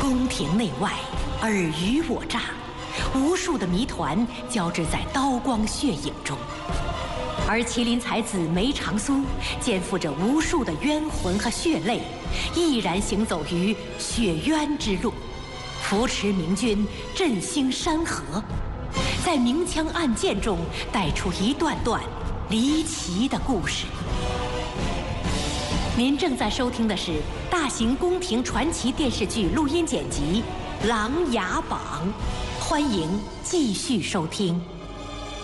宫廷内外，尔虞我诈，无数的谜团交织在刀光血影中。而麒麟才子梅长苏肩负着无数的冤魂和血泪，毅然行走于雪渊之路，扶持明军振兴山河，在明枪暗箭中带出一段段离奇的故事。您正在收听的是大型宫廷传奇电视剧录音剪辑《琅琊榜》，欢迎继续收听。